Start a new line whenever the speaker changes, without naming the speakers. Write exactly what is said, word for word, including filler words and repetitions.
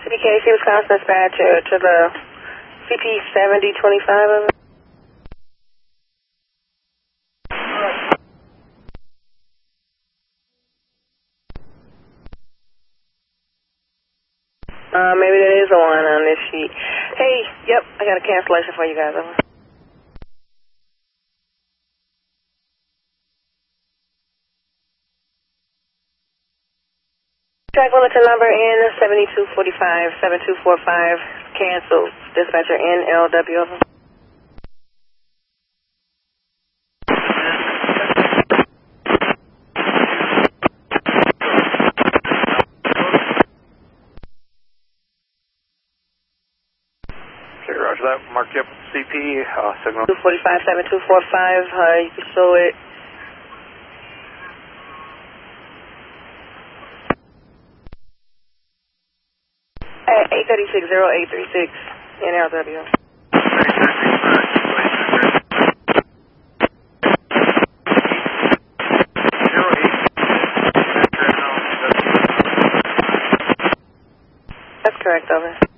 C P K C, Wisconsin dispatcher to the C P seventy twenty-five of it. Uh, maybe there is a one on this sheet. Hey, yep, I got a cancellation for you guys. Over. Track bulletin number N seventy-two forty-five, seven two four five, canceled. Dispatcher N L W. Over.
Okay, roger that. Mark you up C P, uh, signal.
two forty-five, seven two four five, uh, you can show it. eight thirty-six, oh eight thirty-six, N L W. That's correct, over.